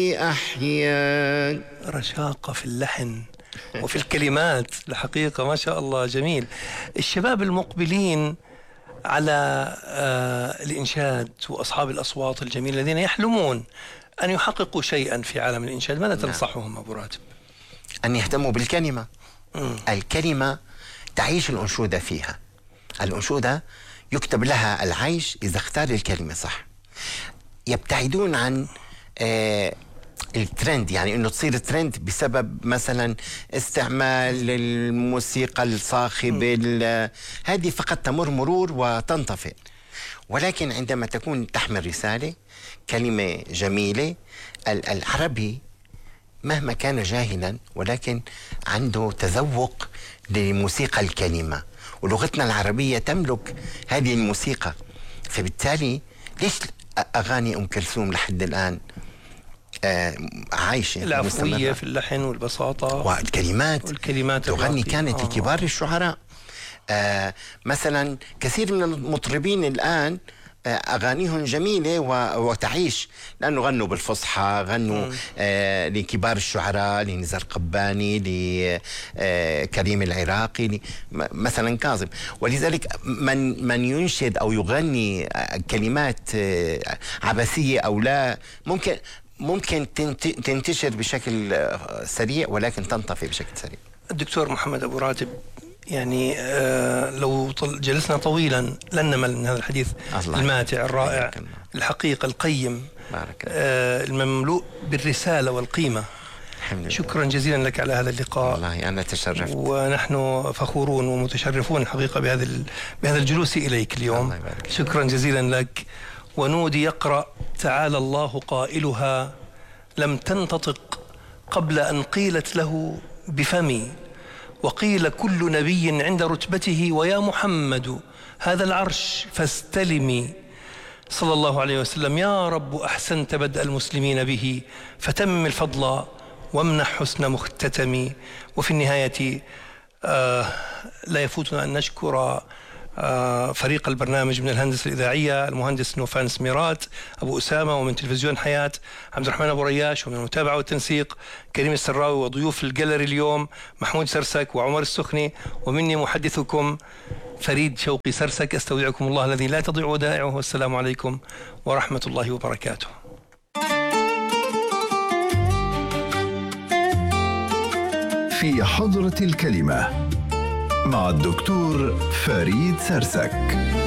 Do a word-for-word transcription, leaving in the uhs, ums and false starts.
أحيان. رشاقة في اللحن وفي الكلمات، الحقيقة ما شاء الله جميل. الشباب المقبلين على آه الإنشاد وأصحاب الأصوات الجميلة الذين يحلمون أن يحققوا شيئا في عالم الإنشاد، ماذا تنصحهم أبو راتب؟ أن يهتموا بالكلمة. مم. الكلمة تعيش الأنشودة فيها. الأنشودة يكتب لها العيش إذا اختار الكلمة صح. يبتعدون عن آه الترند، يعني انه تصير ترند بسبب مثلا استعمال الموسيقى الصاخبة، هذه فقط تمر مرور وتنطفئ. ولكن عندما تكون تحمل رسالة، كلمة جميلة، العربي مهما كان جاهلا ولكن عنده تذوق لموسيقى الكلمة، ولغتنا العربية تملك هذه الموسيقى. فبالتالي ليش أغاني أم كلثوم لحد الآن آه عايشة؟ العفوية في اللحن والبساطة والكلمات والكلمات تغني كانت آه. لكبار الشعراء. آه مثلا كثير من المطربين الآن آه أغانيهم جميلة وتعيش، لأنه غنوا بالفصحى، غنوا آه لكبار الشعراء، لنزار قباني، لكريم العراقي، مثلا كاظم. ولذلك من من ينشد أو يغني كلمات آه عبثية أو لا، ممكن ممكن تنتشر بشكل سريع ولكن تنطفي بشكل سريع. الدكتور محمد أبو راتب، يعني آه لو جلسنا طويلا لن نمل من هذا الحديث الماتع الرائع، الحقيقة القيم، آه المملوء بالرسالة والقيمة. شكرا جزيلا لك على هذا اللقاء. والله أنا تشرفت، ونحن فخورون ومتشرفون الحقيقة بهذا بهذا الجلوس إليك اليوم. شكرا جزيلا لك. ونودي يقرأ: تعالى الله قائلها لم تنتطق قبل أن قيلت له بفمي، وقيل كل نبي عند رتبته ويا محمد هذا العرش فاستلمي. صلى الله عليه وسلم: يا رب أحسنت بدء المسلمين به فتمم الفضل وامنح حسن مختتمي. وفي النهاية آه لا يفوتنا أن نشكر آه فريق البرنامج من الهندسة الإذاعية المهندس نوفان سميرات أبو أسامة، ومن تلفزيون حياة عبد الرحمن أبو رياش، ومن المتابعة والتنسيق كريم السراوي، وضيوف الجاليري اليوم محمود سرسك وعمر السخني، ومني محدثكم فريد شوقي سرسك. أستودعكم الله الذي لا تضيع ودائعه، والسلام عليكم ورحمة الله وبركاته. في حضرة الكلمة مع الدكتور فريد سرسك.